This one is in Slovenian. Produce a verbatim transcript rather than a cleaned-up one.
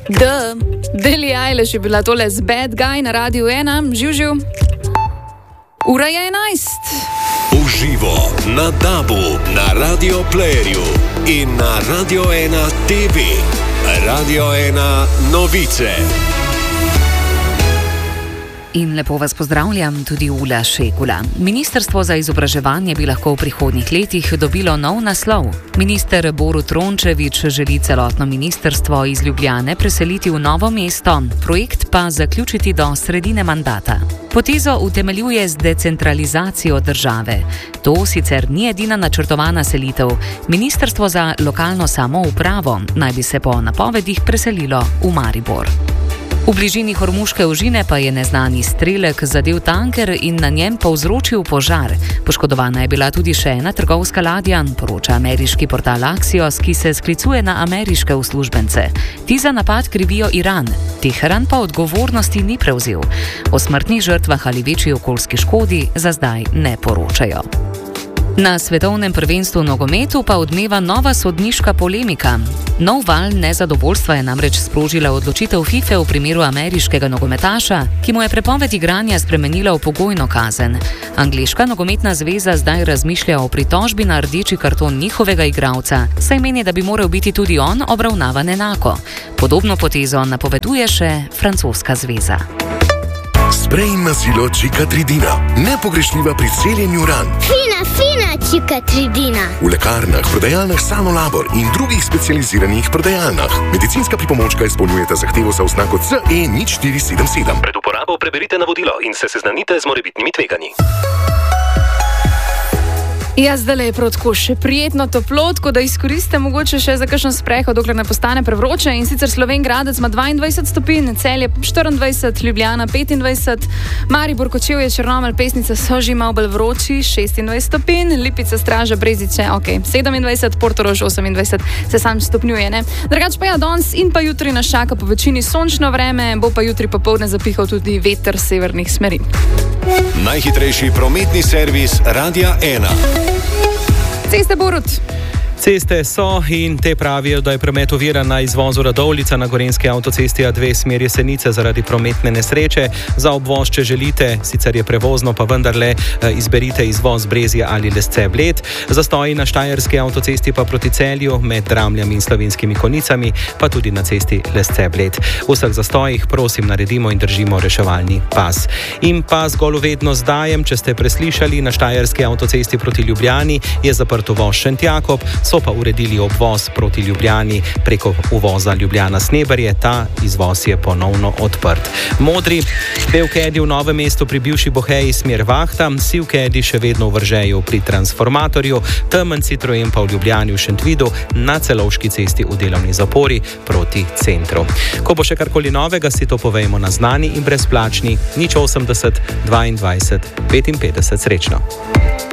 Da, Billie Eilish je bila tole z Bad Guy na Radiu ena, živ, živ. Ura je enajst. Uživo na Dabu, na Radio Playerju in na Radio ena T V. Radio ena novice. In lepo vas pozdravljam, tudi Ula Šegula. Ministrstvo za izobraževanje bi lahko v prihodnjih letih dobilo nov naslov. Minister Borut Rončević želi celotno ministrstvo iz Ljubljane preseliti v Novo mesto, projekt pa zaključiti do sredine mandata. Potezo utemeljuje z decentralizacijo države. To sicer ni edina načrtovana selitev. Ministrstvo za lokalno samoupravo naj bi se po napovedih preselilo v Maribor. V bližini Hormuške ožine pa je neznani strelek zadel tanker in na njem povzročil požar. Poškodovana je bila tudi še ena trgovska ladja, poroča ameriški portal Axios, ki se sklicuje na ameriške uslužbence. Ti za napad krivijo Iran, Teheran pa odgovornosti ni prevzel. O smrtnih žrtvah ali večji okoljski škodi za zdaj ne poročajo. Na svetovnem prvenstvu v nogometu pa odmeva nova sodniška polemika. Nov val nezadovoljstva je namreč sprožila odločitev FIFA v primeru ameriškega nogometaša, ki mu je prepoved igranja spremenila v pogojno kazen. Angleška nogometna zveza zdaj razmišlja o pritožbi na rdeči karton njihovega igralca, saj meni, da bi moral biti tudi on obravnavan enako. Podobno potezo napoveduje še francoska zveza. Sprej na silo Cikatridina. Nepogrešljiva pri celjenju ran. Fina, fina Cikatridina. V lekarnah, prodajalnah Sanolabor in drugih specializiranih prodajalnah. Medicinska pripomočka izpolnjujeta zahtevo za oznako C E nič štiri sedem sedem. Pred uporabo preberite navodilo in se seznanite z morebitnimi tveganji. Ja, zdaj je prav tako še prijetno toplo, tako da izkoriste mogoče še za kakšen sprehod, dokler ne postane prevroče. In sicer Slovenj Gradec ima dvaindvajset stopinj, Celje štiriindvajset, Ljubljana petindvajset, Maribor, Kočevje, Črnomelj, Pesnica so že malo bolj vroči, šestindvajset stopinj, Lipica, Straža, Brezice, ok, sedemindvajset, Portorož osemindvajset, se sam stopnjuje, ne. Drugač pa ja, danes in pa jutri nas čaka po večini sončno vreme, bo pa jutri popoldne zapihal tudi veter severnih smeri. Najhitrejši prometni servis Radia ena. Ceste Borut. Ceste so in te pravijo, da je promet oviran na izvozu Radovljica na Gorenjski avtocesti A dve smeri Jesenice zaradi prometne nesreče. Za obvoz, če želite, sicer je prevozno, pa vendarle izberite izvoz Brezje ali Lesce Bled. Zastoji na Štajerski avtocesti pa proti Celju med Dramljami in Slovenskimi Konjicami, pa tudi na cesti Lesce Bled. V vseh zastojih prosim naredimo in držimo reševalni pas. In pa zgolj uvedno zdajem, če ste preslišali, na Štajerski avtocesti proti Ljubljani je zaprt uvoz Šentjakob, so pa uredili obvoz proti Ljubljani preko uvoza Ljubljana-Sneberje, ta izvoz je ponovno odprt. Modri, Belkedi v Novem mestu pri bivši Boheji smer Vahta, Sivkedi še vedno v Vržeju pri Transformatorju, Temen Citroen pa v Ljubljani v Šentvidu na Celovški cesti v delovni zapori proti centru. Ko bo še karkoli novega, si to povejmo na znani in brezplačni nič osemdeset dvaindvajset petinpetdeset. Srečno!